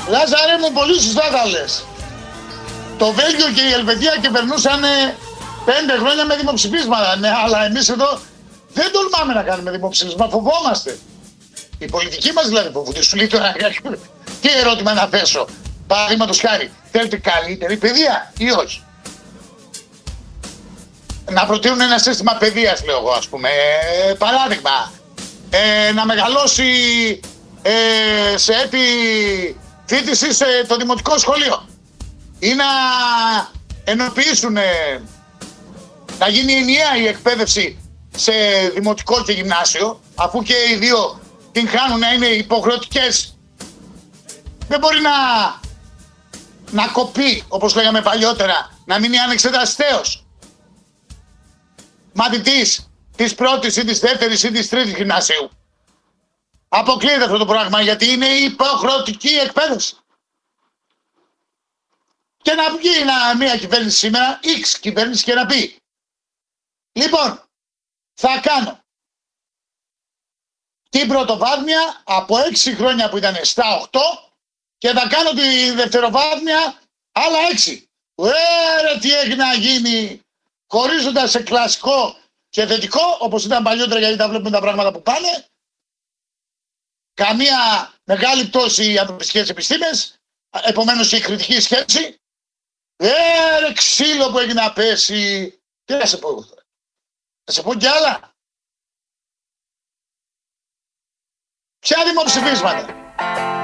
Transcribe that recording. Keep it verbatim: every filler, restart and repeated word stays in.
Λάζαρε μου, πολύ σωστά τα λες. Το Βέλγιο και η Ελβετία κυβερνούσαν πέντε χρόνια με δημοψηφίσματα. Ναι, αλλά εμείς εδώ δεν τολμάμε να κάνουμε δημοψήφισμα, φοβόμαστε. Οι πολιτικοί μας δηλαδή φοβούνται. Σου λέει τώρα, τι ερώτημα να θέσω. Παραδείγματος χάρη, θέλετε καλύτερη παιδεία ή όχι? Να προτείνουν ένα σύστημα παιδείας, λέω εγώ, ας πούμε. Ε, παράδειγμα, ε, να μεγαλώσει ε, σε έτη φοιτηση σε το δημοτικό σχολείο. Ή να ενοποιήσουν, ε, να γίνει ενιαία η εκπαίδευση σε δημοτικό και γυμνάσιο, αφού και οι δύο την χάνουν να είναι υποχρεωτικές. Δεν μπορεί να, να κοπεί, όπως λέγαμε παλιότερα, να μείνει ανεξεταστέως μαθητής της πρώτης ή της δεύτερης ή της τρίτης γυμνασίου. Αποκλείεται αυτό το πράγμα, γιατί είναι υποχρεωτική εκπαίδευση. Και να βγει μια κυβέρνηση σήμερα, X κυβέρνηση, και να πει, λοιπόν, θα κάνω την πρωτοβάθμια από έξι χρόνια που ήταν στα οκτώ και θα κάνω τη δευτεροβάθμια άλλα έξι. Ωραία, τι έχει να γίνει, χωρίζοντας σε κλασικό και θετικό, όπως ήταν παλιότερα, γιατί τα βλέπουμε τα πράγματα που πάνε. Καμία μεγάλη πτώση οι ανθρωπιστικές επιστήμες, επομένως η κριτική σκέψη. Ε, ξύλο που έχει να πέσει. Τι να σε πω εγώ τώρα? Να σε πω κι άλλα. Ποια δημοψηφίσματα?